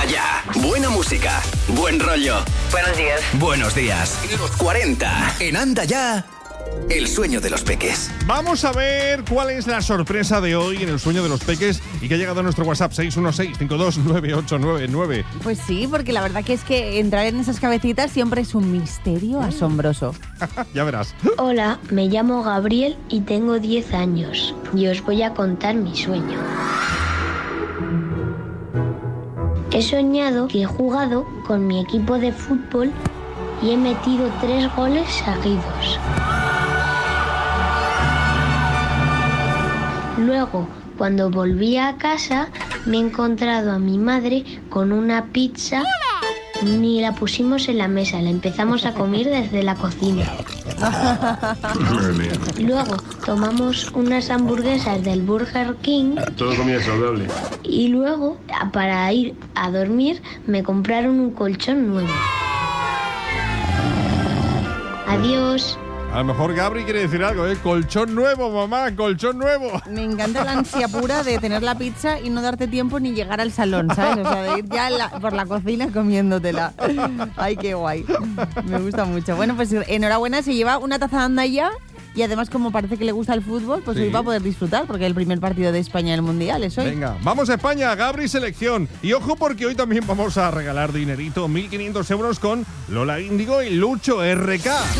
Ya. Buena música. Buen rollo. Buenos días. Buenos días. Los 40. En Anda Ya. El sueño de los peques. Vamos a ver cuál es la sorpresa de hoy en el sueño de los peques y que ha llegado a nuestro WhatsApp 616-529899. Pues sí, porque la verdad que es que entrar en esas cabecitas siempre es un misterio asombroso. Ya verás. Hola, me llamo Gabriel y tengo 10 años y os voy a contar mi sueño. He soñado que he jugado con mi equipo de fútbol y he metido 3 goles seguidos. Luego, cuando volví a casa, me he encontrado a mi madre con una pizza. Ni la pusimos en la mesa, la empezamos a comer desde la cocina. Luego tomamos unas hamburguesas del Burger King. Todo comida saludable. Y luego, para ir a dormir, me compraron un colchón nuevo. Adiós. A lo mejor Gabri quiere decir algo, ¿eh? Colchón nuevo, mamá, colchón nuevo. Me encanta la ansia pura de tener la pizza y no darte tiempo ni llegar al salón, ¿sabes? O sea, de ir ya por la cocina comiéndotela. Ay, qué guay. Me gusta mucho. Bueno, pues enhorabuena, se lleva una taza de Anda Ya. Y además, como parece que le gusta el fútbol, pues sí, hoy va a poder disfrutar, porque el primer partido de España en el Mundial es hoy. Venga, vamos a España, Gabri Selección. Y ojo, porque hoy también vamos a regalar dinerito, 1.500 euros con Lola Índigo y Lucho RK.